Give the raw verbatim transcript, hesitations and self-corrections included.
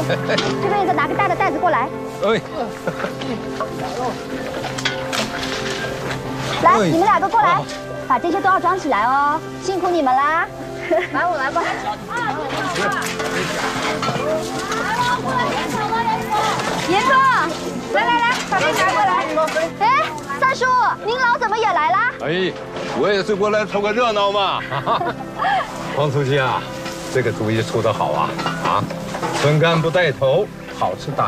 这边有个拿个大的袋子过来。 哎， 来，你们两个过来，把这些都要装起来哦，辛苦你们啦。来，我来吧。严哥，来来来，把这拿过来。哎，三叔，您老怎么也来啦？ 哎，我也是过来凑个热闹嘛。黄粗心啊，这个主意出得好啊！啊，笋干不带头，好吃大